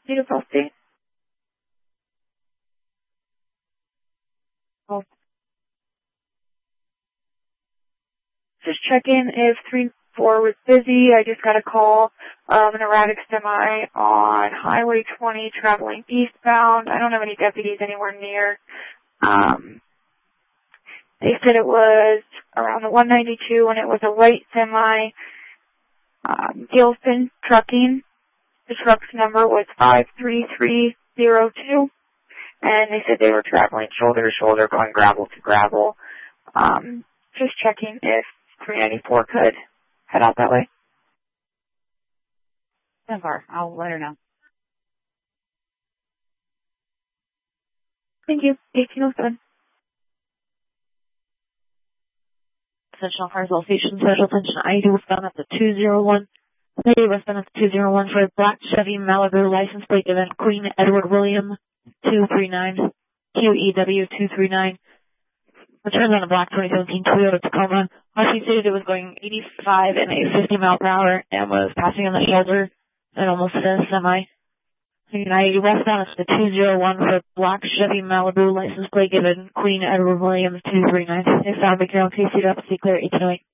Need a full state? Oh. Just checking if 3-4 was busy. I just got a call of an erratic semi on Highway 20 traveling eastbound. I don't have any deputies anywhere near. They said it was around the 192 and it was a white semi, Gilson Trucking. The truck's number was 53302. And they said they were traveling shoulder to shoulder, going gravel to gravel. Just checking if 394 could head out that way. So far, I'll let her know. Thank you. 1807. Central Carswell Station, Special Attention ID westbound at the 201. Lady westbound at the 201 for a black Chevy Malibu license plate event, Queen Edward William 239, QEW 239. Returns on a black 2017 Toyota Tacoma. She stated it was going 85 and a 50 mile per hour and was passing on the shoulder and almost hit a semi. United westbound at the 201 for a black Chevy Malibu license plate given Queen Edward Williams 239. They found McDonald KC up, see clear 1808.